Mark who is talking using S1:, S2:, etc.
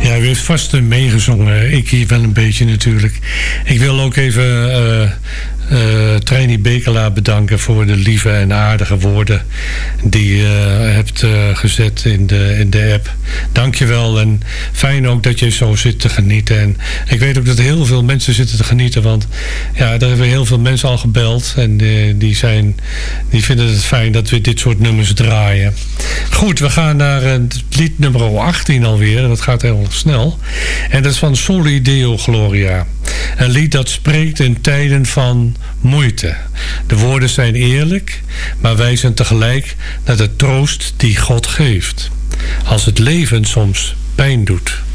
S1: Ja, u heeft vast meegezongen. Ik hier wel een beetje natuurlijk. Ik wil ook even Treini Bekela bedanken voor de lieve en aardige woorden die je hebt gezet in de app. Dankjewel en fijn ook dat je zo zit te genieten. En ik weet ook dat heel veel mensen zitten te genieten, want ja, daar hebben heel veel mensen al gebeld en die vinden het fijn dat we dit soort nummers draaien. Goed, we gaan naar het lied nummer 18 alweer. Dat gaat heel snel. En dat is van Soli Deo Gloria. Een lied dat spreekt in tijden van moeite. De woorden zijn eerlijk, maar wijzen tegelijk naar de troost die God geeft. Als het leven soms pijn doet.